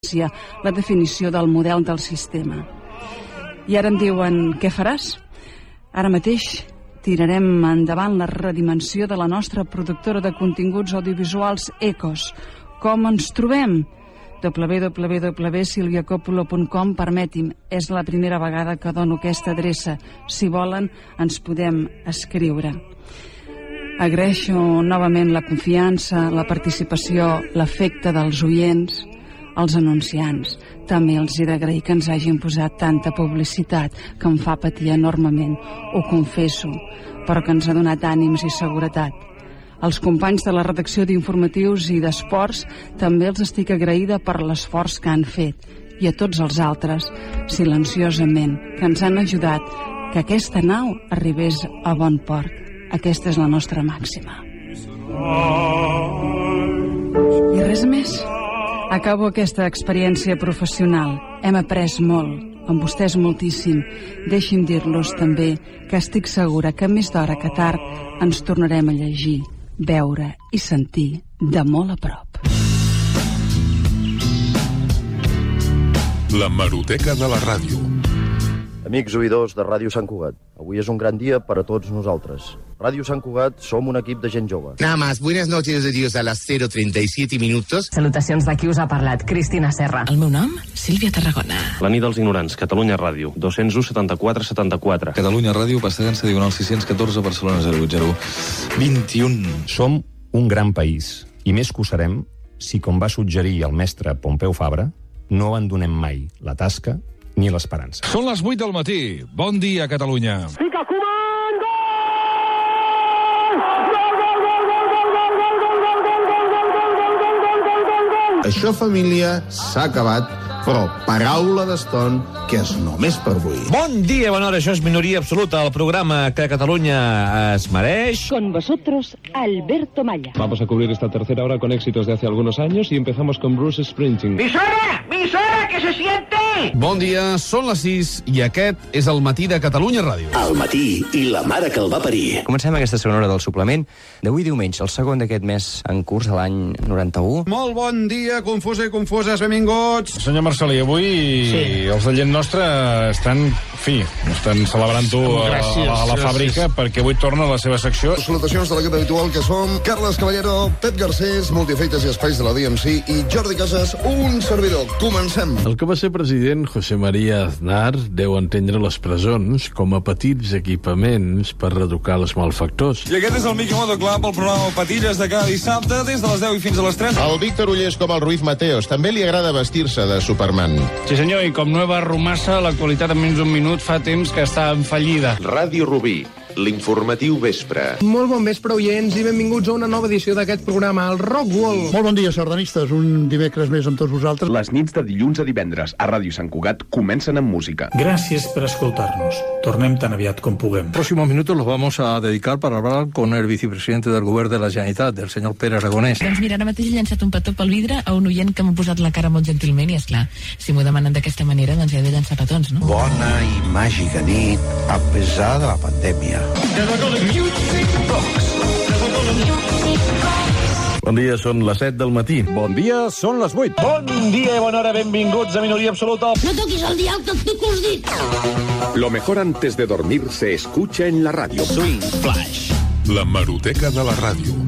la definició del model del sistema. I ara em diuen, què faràs? Ara mateix tirarem endavant la redimensió de la nostra productora de continguts audiovisuals Ecos. Com ens trobem? www.silviacoppola.com. Permeti'm, és la primera vegada que dono aquesta adreça. Si volen, ens podem escriure. Agraeixo novament la confiança, la participació, l'afecte dels oients, els anunciants. També els he d'agrair que ens hagin posat tanta publicitat, que em fa patir enormement, ho confesso, però que ens ha donat ànims i seguretat. Als companys de la redacció d'informatius i d'esports també els estic agraïda per l'esforç que han fet, i a tots els altres, silenciosament, que ens han ajudat que aquesta nau arribés a bon port. Aquesta és la nostra màxima. I res més. Acabo aquesta experiència professional. Hem après molt, amb vostès moltíssim. Deixi'm dir-los també que estic segura que més d'hora que tard ens tornarem a llegir, veure i sentir de molt a prop. L'hemeroteca de la ràdio. Amics oïdors de Ràdio Sant Cugat, avui és un gran dia per a tots nosaltres. Ràdio Sant Cugat som un equip de gent jove. Nada más, buenas noches de Dios a las 0:37 minutos. Salutacions d'aquí us ha parlat Cristina Serra. El meu nom, Sílvia Tarragona. La nit dels ignorants, Catalunya Ràdio, 201 74 74. Catalunya Ràdio, Passegança Diagonal 614, Barcelona 08021. Som un gran país, i més que ho serem si, com va suggerir el mestre Pompeu Fabra, no abandonem mai la tasca ni l'esperança. Són les 8 del matí. Bon dia, Catalunya. Fica Koeman, gol! Això, família, s'ha acabat, però paraula d'eston que és només per avui. Bon dia, bona hora, això és Minoria Absoluta, el programa que Catalunya es mereix. Con vosotros, Alberto Malla. Vamos a cubrir esta tercera hora con éxitos de hace algunos años y empezamos con Bruce Springsteen. ¡Visora! ¡Visora, que se siente! Bon dia, són les 6 i aquest és el matí de Catalunya Ràdio. El matí i la mare que el va parir. Comencem aquesta segona hora del suplement d'avui diumenge, el segon d'aquest mes en curs de l'any 91. Molt bon dia, confusa i confuses, benvinguts. Senyor Marcelí, avui els de gent nostra estan celebrant-ho a la fàbrica perquè avui torna a la seva secció. Salutacions de l'equip habitual que som Carles Caballero, Pep Garcés, Multiefectes i Espais de la DMC i Jordi Casas, un servidor. Comencem. El que va ser president, José María Aznar, deu entendre les presons com a petits equipaments per reeducar els malfactors. I aquest és el Miqui Moto Club, el programa Patilles de cada dissabte des de les 10 i fins a les 3. El Víctor Ullés com el Ruiz Mateos també li agrada vestir-se de Superman. Sí senyor, i com Nueva Rumassa, l'actualitat en menys d'un minut fa temps que està en fallida. Ràdio Rubí, l'informatiu vespre. Molt bon vespre, oients, i benvinguts a una nova edició d'aquest programa, el Rockwall. Molt bon dia, sardanistes, un dimecres més amb tots vosaltres. Les nits de dilluns a divendres a Ràdio Sant Cugat comencen amb música. Gràcies per escoltar-nos. Tornem tan aviat com puguem. Próximos minutos los vamos a dedicar para hablar con el vicepresidente del Govern de la Generalitat, el senyor Pere Aragonès. Doncs mira, ara mateix he llançat un petó pel vidre a un oient que m'ha posat la cara molt gentilment i, esclar, si m'ho demanen d'aquesta manera, doncs he de llançar petons, no? Bona i màgica nit, a pesar de la pandèmia. Bon dia, són les 7 del matí. Bon dia, són les 8. Bon dia i bona hora, benvinguts a Minoria Absoluta. No toquis el dial que et pico els dits. Lo mejor antes de dormir se escucha en la radio. Swing Flash. L'hemeroteca de la ràdio.